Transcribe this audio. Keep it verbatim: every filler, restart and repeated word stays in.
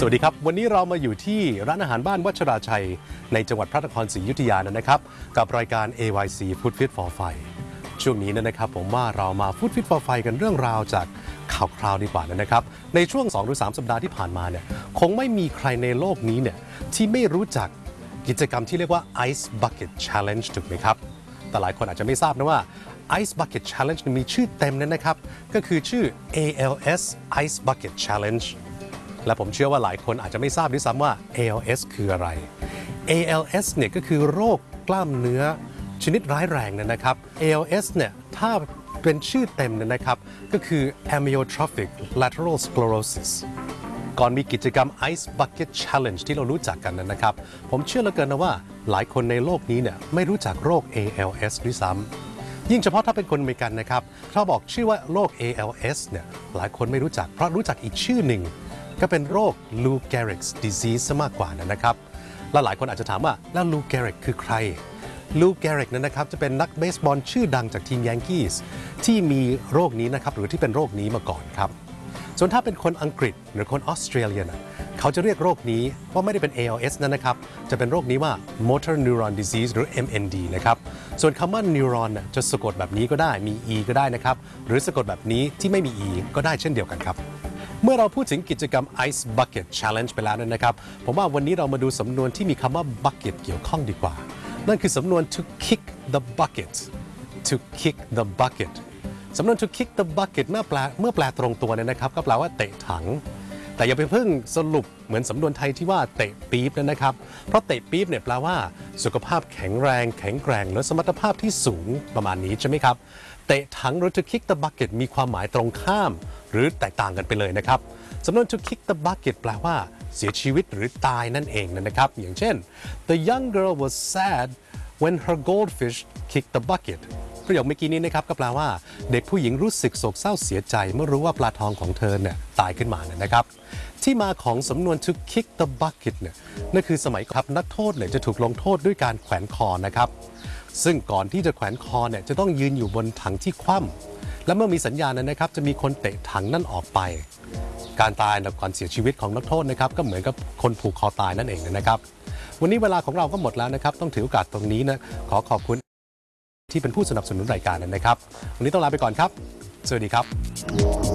สวัสดีครับวันนี้เรามาอยู่ที่ร้านอาหารบ้านวัชราชัยในจังหวัดพระนครศรีอยุธยานะครับกับรายการ เอ วาย ซี Food Fit for Five ช่วงนี้นะครับผมว่าเรามา Food Fit for Five กันเรื่องราวจากข่าวคราวดีกว่านะครับในช่วง สองหรือสาม สัปดาห์ที่ผ่านมาเนี่ยคงไม่มีใครในโลกนี้เนี่ยที่ไม่รู้จักกิจกรรมที่เรียกว่า Ice Bucket Challenge ถูกไหมครับแต่หลายคนอาจจะไม่ทราบนะว่า Ice Bucket Challenge มีชื่อเต็มนั้นนะครับก็คือชื่อ เอ แอล เอส Ice Bucket Challengeและผมเชื่อว่าหลายคนอาจจะไม่ทราบด้วยซ้ำว่า เอ แอล เอส คืออะไร เอ แอล เอส เนี่ยก็คือโรคกล้ามเนื้อชนิดร้ายแรงนะครับ เอ แอล เอส เนี่ยถ้าเป็นชื่อเต็มนะครับก็คือ Amyotrophic Lateral Sclerosis ก่อนมีกิจกรรม Ice Bucket Challenge ที่เรารู้จักกันนะครับผมเชื่อเหลือเกินนะว่าหลายคนในโลกนี้เนี่ยไม่รู้จักโรค เอ แอล เอส ด้วยซ้ำยิ่งเฉพาะถ้าเป็นคนอเมริกันนะครับถ้าบอกชื่อว่าโรค เอ แอล เอส เนี่ยหลายคนไม่รู้จักเพราะรู้จักอีกชื่อหนึ่งก็เป็นโรค Lou Gehrig's disease ซะมากกว่านะครับและหลายคนอาจจะถามว่าแล้ว Lou Gehrig คือใคร Lou Gehrig นั้นนะครับจะเป็นนักเบสบอลชื่อดังจากทีมยังกี้สที่มีโรคนี้นะครับหรือที่เป็นโรคนี้มาก่อนครับส่วนถ้าเป็นคนอังกฤษหรือคนออสเตรเลียนะเขาจะเรียกโรคนี้ว่าไม่ได้เป็น เอ แอล เอส นั่นนะครับจะเป็นโรคนี้ว่า Motor Neuron Disease หรือ เอ็ม เอ็น ดี นะครับส่วนคำว่า neuron จะสะกดแบบนี้ก็ได้มี e ก็ได้นะครับหรือสะกดแบบนี้ที่ไม่มี e ก็ได้เช่นเดียวกันครับเมื่อเราพูดถึงกิจกรรม Ice Bucket Challenge ไปแล้วนะครับผมว่าวันนี้เรามาดูสำนวนที่มีคำว่า bucket เกี่ยวข้องดีกว่านั่นคือสำนวน to kick the bucket to kick the bucket สำนวน to kick the bucket เมื่อแปลเมื่อแปลตรงตัวเนี่ยนะครับก็แปลว่าเตะถังแต่อย่าไปเพิ่งสรุปเหมือนสำนวนไทยที่ว่าเตะปี๊บนะครับเพราะเตะปี๊บเนี่ยแปลว่าสุขภาพแข็งแรงแข็งแกร่งและสมรรถภาพที่สูงประมาณนี้ใช่ไหมครับเตะถังหรือ to kick the bucket มีความหมายตรงข้ามหรือแตกต่างกันไปเลยนะครับสำนวน to kick the bucket แปลว่าเสียชีวิตหรือตายนั่นเองนะครับอย่างเช่น the young girl was sad when her goldfish kicked the bucket ประโยคเมื่อกี้นี้นะครับก็แปลว่าเด็กผู้หญิงรู้สึกโศกเศร้าเสียใจเมื่อรู้ว่าปลาทองของเธอเนี่ยตายขึ้นมานะครับที่มาของสำนวน to kick the bucket เนี่ยนั่นคือสมัยครับนักโทษเนี่ยจะถูกลงโทษด้วยการแขวนคอนะครับซึ่งก่อนที่จะแขวนคอเนี่ยจะต้องยืนอยู่บนถังที่คว่ำและเมื่อมีสัญญาณนั้นนะครับจะมีคนเตะถังนั่นออกไปการตายและการเสียชีวิตของนักโทษนะครับก็เหมือนกับคนผูกคอตายนั่นเองนะครับวันนี้เวลาของเราก็หมดแล้วนะครับต้องถือโอกาสตรงนี้นะขอขอบคุณที่เป็นผู้สนับสนุนรายการนะครับวันนี้ต้องลาไปก่อนครับสวัสดีครับ